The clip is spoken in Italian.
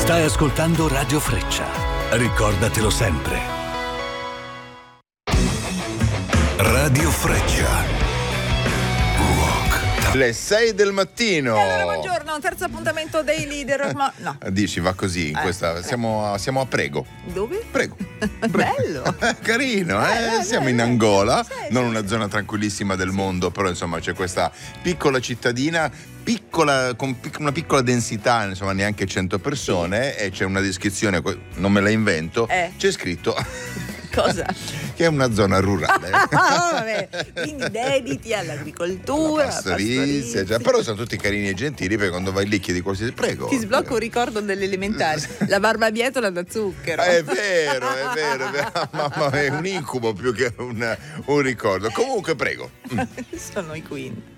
Stai ascoltando Radio Freccia. Ricordatelo sempre. Radio Freccia. Le 6 del mattino. E allora buongiorno, terzo appuntamento dei leader. Ma no. Dici, va così in questa. Siamo a Prego. Dove? Prego. Bello. Carino, siamo in Angola, non una zona tranquillissima del mondo, però insomma c'è questa piccola cittadina, con una piccola densità, insomma neanche 100 persone, e c'è una descrizione, non me la invento, c'è scritto cosa? Che è una zona rurale. Vabbè, quindi dediti all'agricoltura, pastorizia, già. Però sono tutti carini e gentili, perché quando vai lì chiedi qualsiasi, prego. Ti sblocco un ricordo dell'elementare, la barbabietola da zucchero. È vero, mamma, è un incubo più che un ricordo. Comunque, prego. Sono i Queen.